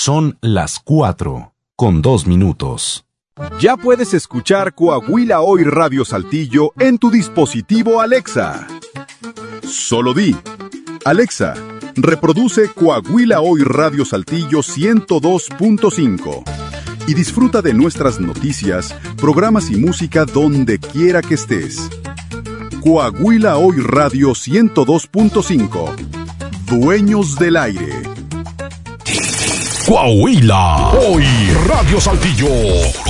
Son las 4:02. Ya puedes escuchar Coahuila Hoy Radio Saltillo en tu dispositivo Alexa. Solo di: Alexa, reproduce Coahuila Hoy Radio Saltillo 102.5 y disfruta de nuestras noticias, programas y música donde quiera que estés. Coahuila Hoy Radio 102.5. Dueños del aire. Coahuila Hoy Radio Saltillo.